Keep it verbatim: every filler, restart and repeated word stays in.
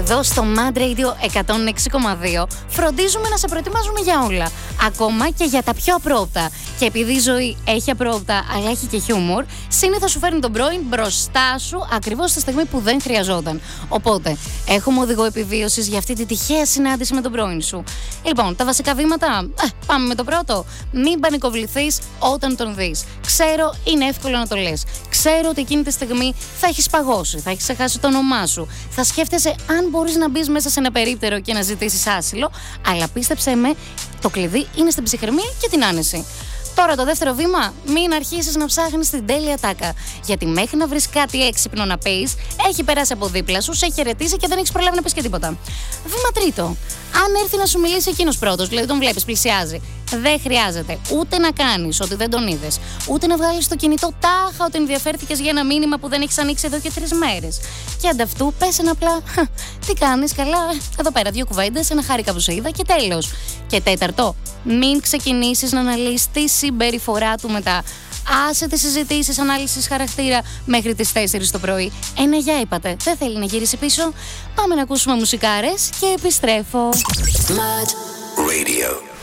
Εδώ στο Mad Radio εκατόν έξι κόμμα δύο φροντίζουμε να σε προετοιμάζουμε για όλα. Ακόμα και για τα πιο απρόοπτα. Και επειδή η ζωή έχει απρόοπτα αλλά έχει και χιούμορ, συνήθως σου φέρνει τον πρώην μπροστά σου ακριβώς στη στιγμή που δεν χρειαζόταν. Οπότε, έχουμε οδηγό επιβίωσης για αυτή τη τυχαία συνάντηση με τον πρώην σου. Λοιπόν, τα βασικά βήματα. Ε, πάμε με το πρώτο. Μην πανικοβληθείς όταν τον δεις. Ξέρω, είναι εύκολο να το λες. Ξέρω ότι εκείνη τη στιγμή θα έχεις παγώσει, θα έχεις ξεχάσει το όνομά σου. Θα σκέφτεσαι αν μπορείς να μπεις μέσα σε ένα περίπτερο και να ζητήσεις άσυλο. Αλλά πίστεψέ με, το κλειδί είναι στην ψυχραιμία και την άνεση. Τώρα το δεύτερο βήμα, μην αρχίσεις να ψάχνεις την τέλεια τάκα. Γιατί μέχρι να βρεις κάτι έξυπνο να πεις, έχει περάσει από δίπλα σου, σε έχει χαιρετήσει και δεν έχεις προλάβει να πεις και τίποτα. Βήμα τρίτο, αν έρθει να σου μιλήσει εκείνος πρώτος, δηλαδή τον βλέπεις, πλησιάζει, δεν χρειάζεται ούτε να κάνεις ότι δεν τον είδες, ούτε να βγάλεις το κινητό τάχα ότι ενδιαφέρθηκες για ένα μήνυμα που δεν έχεις ανοίξει εδώ και τρεις μέρες. Και ανταυτού πες ένα απλά, τι κάνεις, καλά, εδώ πέρα δύο κουβέντες, ένα χάρηκα που σε είδα και τέλος. Και τέταρτο, μην ξεκινήσεις να αναλύσεις τη συμπεριφορά του μετά. Άσε τις συζητήσεις ανάλυσης χαρακτήρα μέχρι τις τέσσερις το πρωί. Ένα γεια είπατε, δεν θέλει να γυρίσει πίσω. Πάμε να ακούσουμε μουσικάρες και επιστρέφω. Mad Radio.